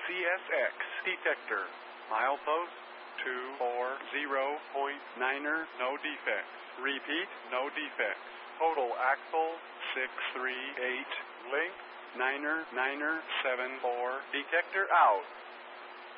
CSX detector. Milepost 240.9er, no defects. Repeat, no defects. Total axle 638. Length 9er 74. Detector out.